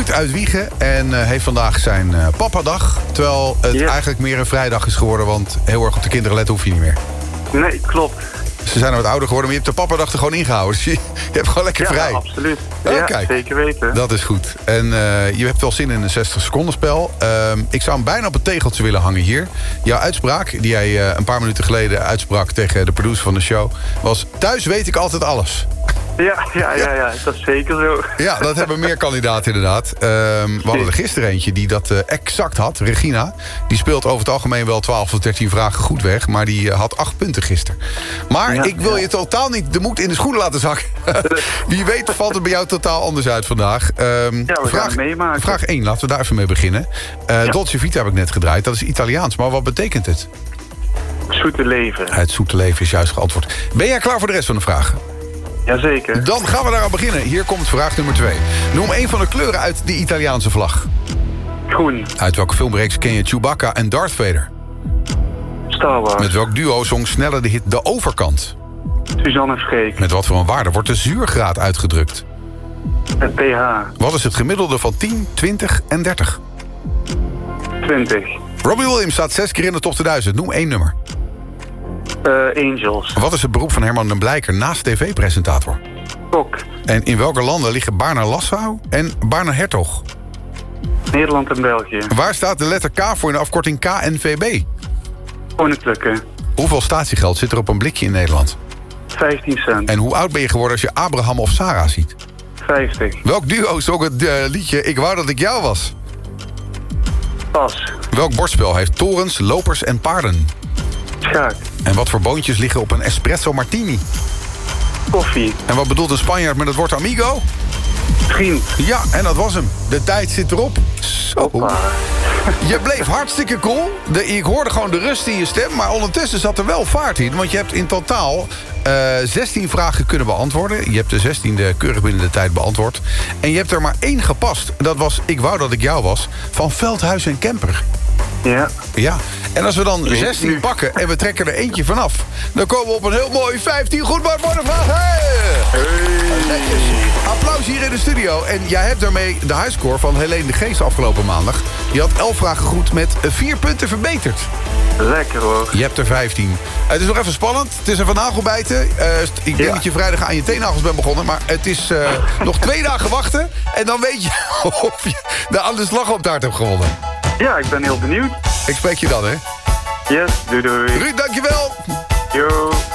Ruud uit Wiegen en heeft vandaag zijn papadag. Terwijl het eigenlijk meer een vrijdag is geworden, want heel erg op de kinderen letten hoef je niet meer. Nee, klopt. Ze zijn wat ouder geworden, maar je hebt de papadag er gewoon ingehouden. Dus je hebt gewoon lekker vrij. Ja, absoluut. Ja, kijk, zeker weten. Dat is goed. En je hebt wel zin in een 60-seconden spel. Ik zou hem bijna op het tegeltje willen hangen hier. Jouw uitspraak, die jij een paar minuten geleden uitsprak tegen de producer van de show, was: thuis weet ik altijd alles. Ja, dat is zeker zo. Ja, dat hebben meer kandidaten inderdaad. We hadden er gisteren eentje die dat exact had. Regina, die speelt over het algemeen wel 12 of 13 vragen goed weg. Maar die had 8 punten gisteren. Maar ik wil je totaal niet de moed in de schoenen laten zakken. Wie weet valt het bij jou totaal anders uit vandaag. We gaan het meemaken. Vraag 1, laten we daar even mee beginnen. Dolce Vita heb ik net gedraaid, dat is Italiaans. Maar wat betekent het? Zoete leven. Het zoete leven is juist geantwoord. Ben jij klaar voor de rest van de vragen? Jazeker. Dan gaan we daaraan beginnen. Hier komt vraag nummer 2. Noem een van de kleuren uit de Italiaanse vlag. Groen. Uit welke filmreeks ken je Chewbacca en Darth Vader? Star Wars. Met welk duo zong sneller de hit De Overkant? Suzanne Freek. Met wat voor een waarde wordt de zuurgraad uitgedrukt? Het pH. Wat is het gemiddelde van 10, 20 en 30? 20. Robbie Williams staat 6 keer in de top 2000. Noem 1 nummer. Angels. Wat is het beroep van Herman den Blijker naast tv-presentator? Kok. En in welke landen liggen Baarner-Nassau en Baarner-Hertog? Nederland en België. Waar staat de letter K voor in de afkorting KNVB? Koninklijke. Hoeveel statiegeld zit er op een blikje in Nederland? 15 cent. En hoe oud ben je geworden als je Abraham of Sarah ziet? 50. Welk duo zong het liedje Ik wou dat ik jou was? Pas. Welk bordspel heeft torens, lopers en paarden? Schaak. En wat voor boontjes liggen op een espresso martini? Koffie. En wat bedoelt een Spanjaard met het woord amigo? Vriend. Ja, en dat was hem. De tijd zit erop. Zo. Hoppa. Je bleef hartstikke cool. Ik hoorde gewoon de rust in je stem. Maar ondertussen zat er wel vaart in. Want je hebt in totaal 16 vragen kunnen beantwoorden. Je hebt de 16e keurig binnen de tijd beantwoord. En je hebt er maar 1 gepast. Dat was Ik wou dat ik jou was. Van Veldhuis en Kemper. Ja. En als we dan 16 pakken en we trekken er eentje vanaf, dan komen we op een heel mooi 15 goed beantwoorde vraag. Netjes. Applaus hier in de studio. En jij hebt daarmee de highscore van Helene de Geest afgelopen maandag. Je had 11 vragen goed met 4 punten verbeterd. Lekker hoor. Je hebt er 15. Het is nog even spannend. Het is even nagelbijten. Ik denk dat je vrijdag aan je teennagels bent begonnen. Maar het is nog 2 dagen wachten. En dan weet je of je de aan de slagroomtaart hebt gewonnen. Ja, ik ben heel benieuwd. Ik spreek je dan, hè? Yes, doei. Ruud, dankjewel. Yo.